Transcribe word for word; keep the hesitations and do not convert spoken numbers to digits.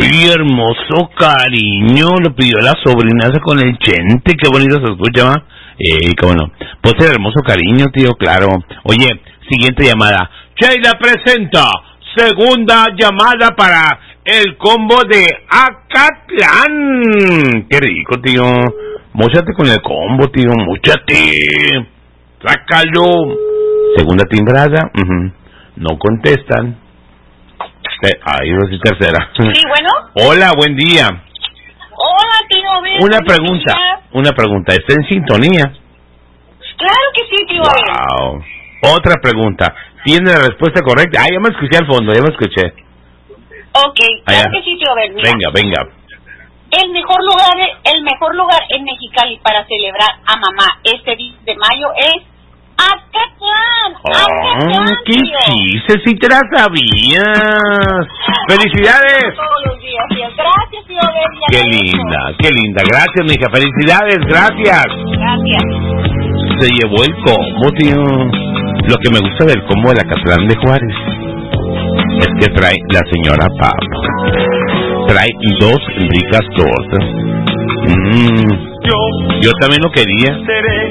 Ay, hermoso cariño, lo pidió la sobrinaza con el chente, qué bonito se escucha, ¿va? Eh, cómo no. Pues el hermoso cariño, tío, claro. Oye, siguiente llamada. Sheila presenta segunda llamada para el combo de Acatlán. Qué rico, tío. Móchate con el combo, tío, móchate. Sácalo. Segunda timbrada. Uh-huh. No contestan. Ahí no es tercera. Sí, bueno. Hola, buen día. Hola, tío Ben. Una pregunta, días. una pregunta. ¿Está en sintonía? Claro que sí, tío Wow. Ben. Otra pregunta. ¿Tiene la respuesta correcta? Ah, ya me escuché al fondo, ya me escuché. Ok, claro Allá. que sí, tío Ben. Mira, Venga, venga. el mejor lugar, el mejor lugar en Mexicali para celebrar a mamá este diez de mayo es Acatlán. Oh, Acatlán, qué tío. chiste, si te la sabías. ¡Felicidades! Todos los días, tío. Gracias, tío Ben. Qué linda, qué linda. Gracias, mija. Felicidades, gracias. Gracias. Se llevó el combo, tío. Lo que me gusta del combo de Acatlán de Juárez es que trae la señora Papa. Trae dos ricas tortas. Mm. Yo también lo quería.